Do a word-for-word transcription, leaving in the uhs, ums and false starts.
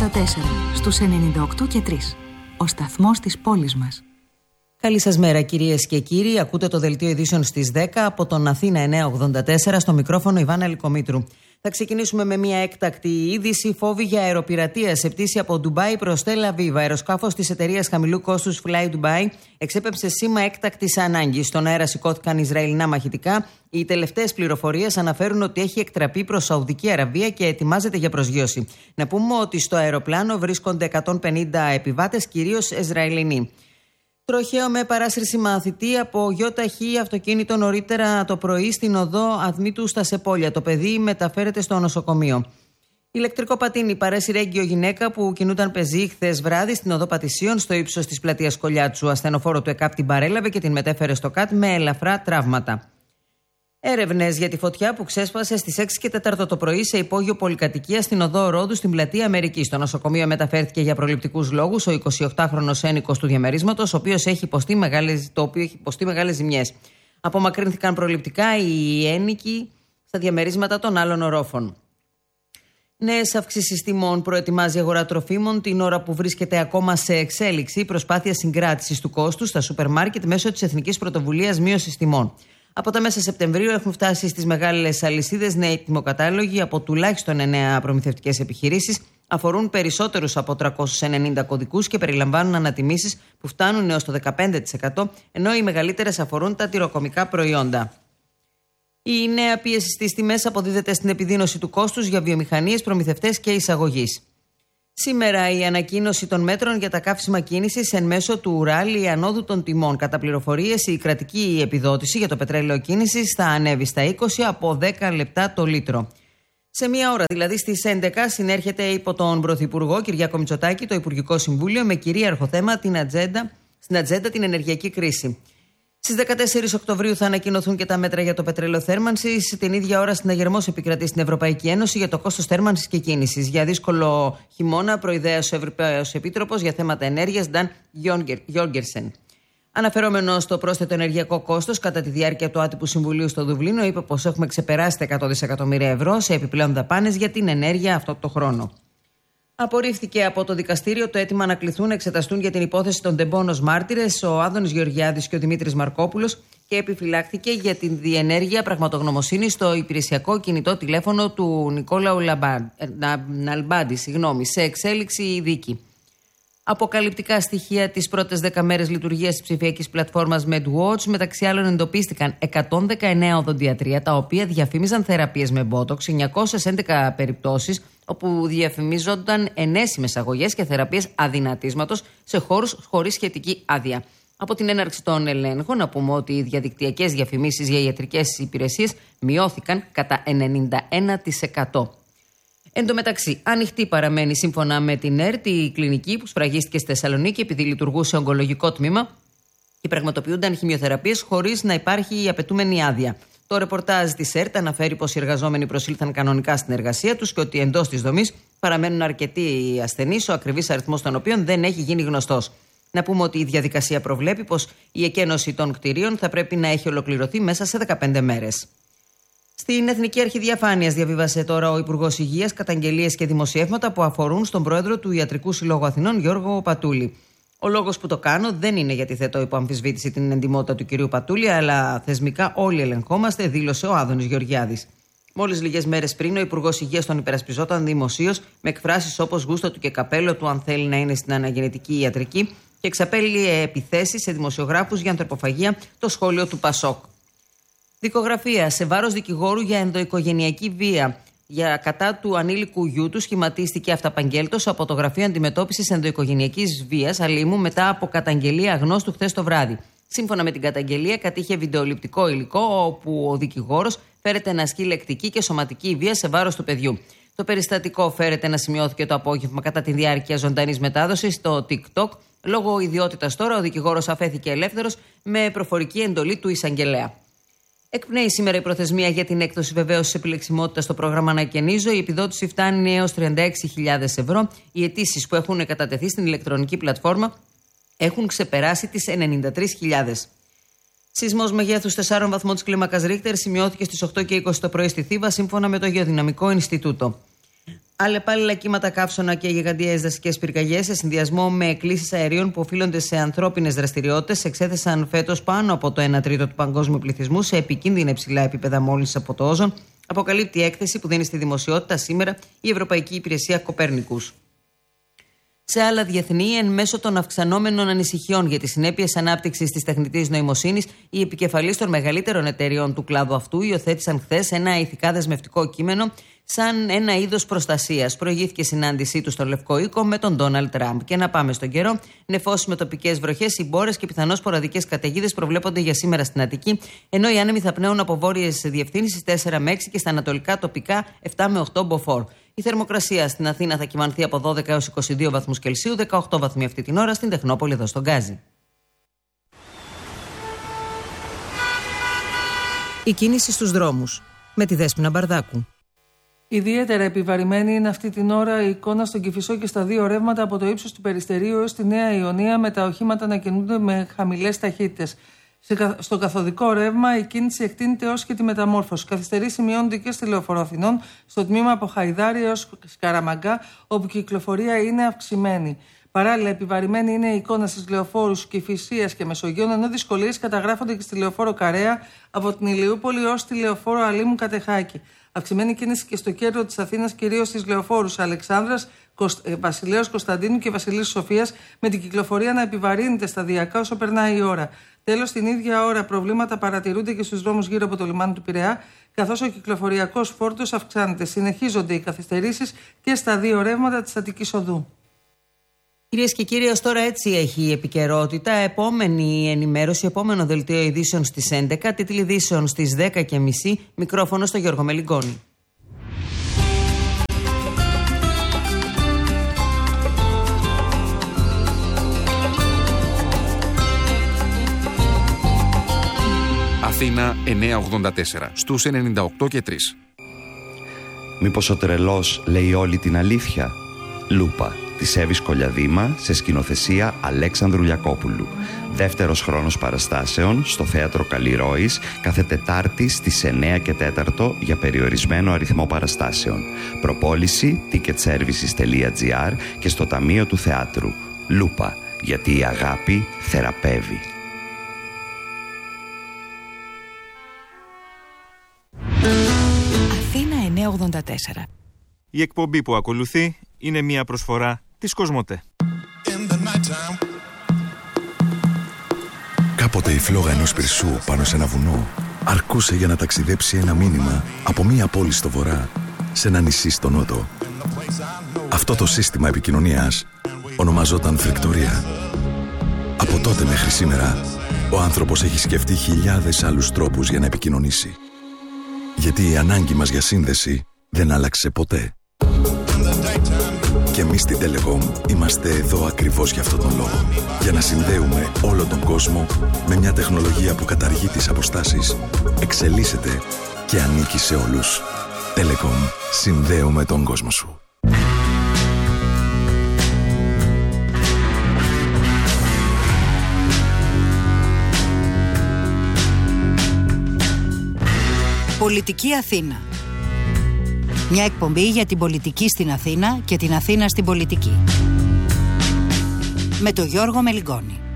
τέσσερα, στους ενενήντα οκτώ και τρία. Ο σταθμός της πόλης μας. Καλή σας μέρα κυρίες και κύριοι. Ακούτε το δελτίο ειδήσεων στις δέκα από τον Αθήνα εννιακόσια ογδόντα τέσσερα, στο μικρόφωνο Ιβάνα Λικομήτρου. Θα ξεκινήσουμε με μια έκτακτη είδηση. Φόβοι για αεροπειρατεία σε πτήση από Ντουμπάι προς Τελ Αβίβ. Αεροσκάφος της εταιρείας χαμηλού κόστους Fly Dubai εξέπεψε σήμα έκτακτης ανάγκης. Στον αέρα σηκώθηκαν Ισραηλινά μαχητικά. Οι τελευταίες πληροφορίες αναφέρουν ότι έχει εκτραπεί προς Σαουδική Αραβία και ετοιμάζεται για προσγείωση. Να πούμε ότι στο αεροπλάνο βρίσκονται εκατόν πενήντα επιβάτες, κυρίως Ισραηλινοί. Τροχαίο με παράσυρση μαθητή από γιοταχή αυτοκίνητο νωρίτερα το πρωί στην οδό Αδμήτου στα Σεπόλια. Το παιδί μεταφέρεται στο νοσοκομείο. Ηλεκτρικό πατίνι παρέσυρε έγκυο γυναίκα που κινούταν πεζή χθες βράδυ στην οδό Πατησίων στο ύψος της πλατείας Κολιάτσου. Ασθενοφόρο του ΕΚΑΠ την παρέλαβε και την μετέφερε στο ΚΑΤ με ελαφρά τραύματα. Έρευνες για τη φωτιά που ξέσπασε στις έξι και τέσσερα το πρωί σε υπόγειο πολυκατοικία στην οδό Ρόδου στην πλατεία Αμερικής. Στο νοσοκομείο μεταφέρθηκε για προληπτικούς λόγους ο εικοσιοκτάχρονος ένοικος του διαμερίσματος, ο οποίος έχει υποστεί μεγάλες, το οποίο έχει υποστεί μεγάλες ζημιές. Απομακρύνθηκαν προληπτικά οι ένοικοι στα διαμερίσματα των άλλων ορόφων. Νέες αυξήσεις τιμών προετοιμάζει η αγορά τροφίμων την ώρα που βρίσκεται ακόμα σε εξέλιξη η προσπάθεια συγκράτησης του κόστους στα σούπερ μάρκετ μέσω της Εθνικής Πρωτοβουλίας Μείωσης Τιμών. Από τα μέσα Σεπτεμβρίου έχουν φτάσει στις μεγάλες αλυσίδες νέοι τιμοκατάλογοι από τουλάχιστον εννέα προμηθευτικές επιχειρήσεις, αφορούν περισσότερους από τριακόσιους ενενήντα κωδικούς και περιλαμβάνουν ανατιμήσεις που φτάνουν έως το δεκαπέντε τοις εκατό, ενώ οι μεγαλύτερες αφορούν τα τυροκομικά προϊόντα. Η νέα πίεση στις τιμές αποδίδεται στην επιδείνωση του κόστους για βιομηχανίες, προμηθευτές και εισαγωγής. Σήμερα η ανακοίνωση των μέτρων για τα καύσιμα κίνησης εν μέσω του ράλι ανόδου των τιμών. Κατά πληροφορίες, η κρατική επιδότηση για το πετρέλαιο κίνησης θα ανέβει στα είκοσι από δέκα λεπτά το λίτρο. Σε μία ώρα, δηλαδή στις έντεκα, συνέρχεται υπό τον Πρωθυπουργό Κυριάκο Μητσοτάκη το Υπουργικό Συμβούλιο με κυρίαρχο θέμα την ατζέντα, στην ατζέντα την ενεργειακή κρίση. Στις δεκατέσσερις Οκτωβρίου θα ανακοινωθούν και τα μέτρα για το πετρέλαιο θέρμανσης. Την ίδια ώρα συναγερμός επικρατεί στην Ευρωπαϊκή Ένωση για το κόστος θέρμανσης και κίνησης. Για δύσκολο χειμώνα προειδέασε ο Ευρωπαίος Επίτροπος για θέματα ενέργειας Νταν Γιόγκερσεν. Αναφερόμενο στο πρόσθετο ενεργειακό κόστος κατά τη διάρκεια του άτυπου συμβουλίου στο Δουβλίνο, είπε πως έχουμε ξεπεράσει τα εκατό δισεκατομμύρια ευρώ σε επιπλέον δαπάνες για την ενέργεια αυτό το χρόνο. Απορρίφθηκε από το δικαστήριο το αίτημα να κληθούν να εξεταστούν για την υπόθεση των τεμπών ως μάρτυρες ο Άδωνης Γεωργιάδης και ο Δημήτρης Μαρκόπουλος και επιφυλάχθηκε για την διενέργεια πραγματογνωμοσύνης στο υπηρεσιακό κινητό τηλέφωνο του Νικόλαου Ναλμπάντη, συγγνώμη, σε εξέλιξη η δίκη. Αποκαλυπτικά στοιχεία τις πρώτες δέκα μέρες λειτουργίας της ψηφιακής πλατφόρμας MedWatch, μεταξύ άλλων εντοπίστηκαν εκατόν δεκαεννέα οδοντιατρία τα οποία διαφήμιζαν θεραπείες με μπότοξ, εννιακόσιες έντεκα περιπτώσεις όπου διαφημίζονταν ενέσιμες αγωγές και θεραπείες αδυνατίσματος σε χώρους χωρίς σχετική άδεια. Από την έναρξη των ελέγχων, να πούμε ότι οι διαδικτυακές διαφημίσεις για ιατρικές υπηρεσίες μειώθηκαν κατά ενενήντα ένα τοις εκατό. Εν τω μεταξύ, ανοιχτή παραμένει σύμφωνα με την ΕΡΤ η κλινική που σφραγίστηκε στη Θεσσαλονίκη επειδή λειτουργούσε ογκολογικό τμήμα και πραγματοποιούνταν χημειοθεραπείες χωρίς να υπάρχει η απαιτούμενη άδεια. Το ρεπορτάζ της ΕΡΤ αναφέρει πως οι εργαζόμενοι προσήλθαν κανονικά στην εργασία τους και ότι εντός της δομής παραμένουν αρκετοί ασθενείς, ο ακριβής αριθμός των οποίων δεν έχει γίνει γνωστός. Να πούμε ότι η διαδικασία προβλέπει πως η εκένωση των κτηρίων θα πρέπει να έχει ολοκληρωθεί μέσα σε δεκαπέντε μέρες. Στην Εθνική Αρχή Διαφάνειας διαβίβασε τώρα ο Υπουργός Υγείας καταγγελίες και δημοσιεύματα που αφορούν στον πρόεδρο του Ιατρικού Συλλόγου Αθηνών, Γιώργο Πατούλη. Ο λόγος που το κάνω δεν είναι γιατί θέτω υπό αμφισβήτηση την εντιμότητα του κυρίου Πατούλη, αλλά θεσμικά όλοι ελεγχόμαστε, δήλωσε ο Άδωνης Γεωργιάδης. Μόλις λίγες μέρες πριν, ο Υπουργός Υγείας τον υπερασπιζόταν δημοσίως με εκφράσεις όπως γούστο του και καπέλο του, αν θέλει να είναι στην αναγεννητική ιατρική, και εξαπέλυε επιθέσεις σε δημοσιογράφους για ανθρωποφαγία, το σχόλιο του Πασόκ. Δικογραφία σε βάρος δικηγόρου για ενδοοικογενειακή βία. Για κατά του ανήλικου γιού του σχηματίστηκε αυταπαγγέλτος από το Γραφείο Αντιμετώπισης Ενδοοικογενειακής Βίας Αλήμου μετά από καταγγελία αγνώστου χθες το βράδυ. Σύμφωνα με την καταγγελία, κατήχε βιντεοληπτικό υλικό όπου ο δικηγόρος φέρεται να ασκεί λεκτική και σωματική βία σε βάρος του παιδιού. Το περιστατικό φέρεται να σημειώθηκε το απόγευμα κατά τη διάρκεια ζωντανής μετάδοσης στο TikTok. Λόγω ιδιότητας τώρα, ο δικηγόρος αφέθηκε ελεύθερος με προφορική εντολή του εισαγγελέα. Εκπνέει σήμερα η προθεσμία για την έκδοση βεβαίωσης επιλεξιμότητας στο πρόγραμμα Ανακαινίζω. Η επιδότηση φτάνει έως τριάντα έξι χιλιάδες ευρώ. Οι αιτήσεις που έχουν κατατεθεί στην ηλεκτρονική πλατφόρμα έχουν ξεπεράσει τις ενενήντα τρεις χιλιάδες. Σεισμός μεγέθους τεσσάρων βαθμών της κλίμακας Ρίχτερ σημειώθηκε στις οκτώ και είκοσι το πρωί στη Θήβα, σύμφωνα με το Γεωδυναμικό Ινστιτούτο. Αλλεπάλληλα κύματα καύσωνα και γιγαντιαίες δασικές πυρκαγιές σε συνδυασμό με εκκλήσεις αερίων που οφείλονται σε ανθρώπινες δραστηριότητες εξέθεσαν φέτος πάνω από το ένα τρίτο του παγκόσμιου πληθυσμού σε επικίνδυνα υψηλά επίπεδα μόλυνσης από το όζον, αποκαλύπτει η έκθεση που δίνει στη δημοσιότητα σήμερα η Ευρωπαϊκή Υπηρεσία Κοπέρνικους. Σε άλλα διεθνή, εν μέσω των αυξανόμενων ανησυχιών για τις συνέπειες ανάπτυξης της τεχνητής νοημοσύνης, οι επικεφαλείς των μεγαλύτερων εταιριών του κλάδου αυτού υιοθέτησαν χθες ένα ηθικά δεσμευτικό κείμενο σαν ένα είδος προστασίας. Προηγήθηκε συνάντησή του στον Λευκό Οίκο με τον Ντόναλντ Τραμπ. Και να πάμε στον καιρό. Νεφώσεις με τοπικές βροχές, συμπόρες και πιθανώς σποραδικές καταιγίδες προβλέπονται για σήμερα στην Αττική, ενώ οι άνεμοι θα πνέουν από βόρειες διευθύνσεις τέσσερα με έξι και στα ανατολικά τοπικά επτά με οκτώ μποφόρ. Η θερμοκρασία στην Αθήνα θα κυμανθεί από δώδεκα έως είκοσι δύο βαθμούς Κελσίου, δεκαοκτώ βαθμοί αυτή την ώρα στην Τεχνόπολη εδώ στον Γκάζι. Η κίνηση στους δρόμους με τη Δέσποινα Μπαρδάκου. Ιδιαίτερα επιβαρημένη είναι αυτή την ώρα η εικόνα στον Κηφισό και στα δύο ρεύματα από το ύψος του Περιστερίου έως τη Νέα Ιωνία, με τα οχήματα να κινούνται με χαμηλές ταχύτητες. Στο καθοδικό ρεύμα η κίνηση εκτείνεται έως και τη Μεταμόρφωση. Καθυστερήσεις σημειώνονται και στη Λεωφόρο Αθηνών, στο τμήμα από Χαϊδάρι έως Σκαραμαγκά, όπου η κυκλοφορία είναι αυξημένη. Παράλληλα, επιβαρημένη είναι η εικόνα στις λεωφόρους Κηφισίας και Μεσογείων, ενώ δυσκολίες καταγράφονται και στη Λεωφόρο Καρέα από την Ηλιούπολη ως τη Λεωφόρο Αλήμου Κατεχάκη. Αυξημένη κίνηση και στο κέντρο της Αθήνας, κυρίως στις λεωφόρους Αλεξάνδρας, Βασιλέως Κωνσταντίνου και Βασιλής Σοφίας, με την κυκλοφορία να επιβαρύνεται σταδιακά όσο περνάει η ώρα. Τέλος, την ίδια ώρα προβλήματα παρατηρούνται και στους δρόμους γύρω από το λιμάνι του Πειραιά, καθώς ο κυκλοφοριακός φόρτος αυξάνεται. Συνεχίζονται οι καθυστερήσεις και στα δύο ρεύματα της Αττικής Οδού. Κυρίες και κύριοι, ως τώρα έτσι έχει η επικαιρότητα. Επόμενη ενημέρωση, επόμενο δελτίο ειδήσεων στις έντεκα, τίτλοι ειδήσεων στις δέκα και μισή, μικρόφωνο στο Γιώργο Μελιγκόνη. Αθήνα εννιακόσια ογδόντα τέσσερα, στους ενενήντα οκτώ και τρία. Μήπως ο τρελός λέει όλη την αλήθεια? Λούπα, της Εύης Κολιαδήμα, σε σκηνοθεσία Αλέξανδρου Λιακόπουλου. Δεύτερος χρόνος παραστάσεων στο Θέατρο Καλλιρόης, κάθε Τετάρτη στις εννιά και τέσσερα για περιορισμένο αριθμό παραστάσεων. Προπόληση ticketservices τελεία gr και στο Ταμείο του Θεάτρου. Λούπα, γιατί η αγάπη θεραπεύει. Αθήνα εννιακόσια ογδόντα τέσσερα. Η εκπομπή που ακολουθεί είναι μια προσφορά της Κοσμοτέ. Κάποτε η φλόγα ενός πυρσού πάνω σε ένα βουνό αρκούσε για να ταξιδέψει ένα μήνυμα από μια πόλη στο βορρά σε ένα νησί στο νότο. Αυτό το σύστημα επικοινωνίας ονομαζόταν φρικτορία. Από τότε μέχρι σήμερα ο άνθρωπος έχει σκεφτεί χιλιάδες άλλους τρόπους για να επικοινωνήσει. Γιατί η ανάγκη μας για σύνδεση δεν άλλαξε ποτέ. Και εμείς στην Telecom είμαστε εδώ ακριβώς για αυτόν τον λόγο. Για να συνδέουμε όλο τον κόσμο με μια τεχνολογία που καταργεί τις αποστάσεις, εξελίσσεται και ανήκει σε όλους. Telecom. Συνδέουμε τον κόσμο σου. Πολιτική Αθήνα. Μια εκπομπή για την πολιτική στην Αθήνα και την Αθήνα στην πολιτική. Με τον Γιώργο Μελιγκόνη.